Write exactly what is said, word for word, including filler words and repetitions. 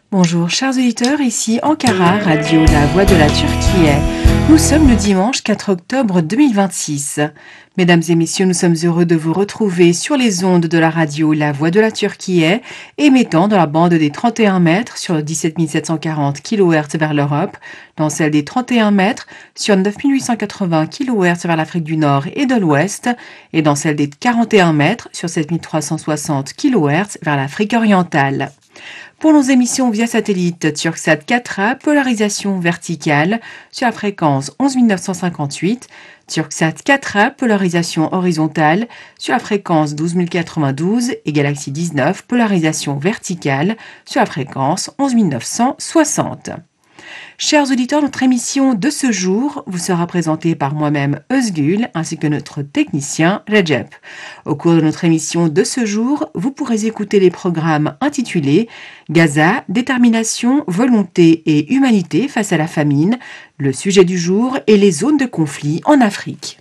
Bonjour chers auditeurs, ici Ankara, radio La Voix de la Turquie. Nous sommes le dimanche quatre octobre deux mille vingt-six. Mesdames et messieurs, nous sommes heureux de vous retrouver sur les ondes de la radio La Voix de la Turquie, émettant dans la bande des trente et un mètres sur dix-sept mille sept cent quarante kilohertz vers l'Europe, dans celle des trente et un mètres sur neuf mille huit cent quatre-vingts kilohertz vers l'Afrique du Nord et de l'Ouest, et dans celle des quarante et un mètres sur sept mille trois cent soixante kilohertz vers l'Afrique orientale. Pour nos émissions via satellite, Turksat quatre A, polarisation verticale sur la fréquence onze mille neuf cent cinquante-huit, Turksat quatre A, polarisation horizontale sur la fréquence douze mille quatre-vingt-douze et Galaxy dix-neuf, polarisation verticale sur la fréquence onze mille neuf cent soixante. Chers auditeurs, notre émission de ce jour vous sera présentée par moi-même Özgül ainsi que notre technicien Recep. Au cours de notre émission de ce jour, vous pourrez écouter les programmes intitulés Gaza, détermination, volonté et humanité face à la famine, le sujet du jour et les zones de conflit en Afrique.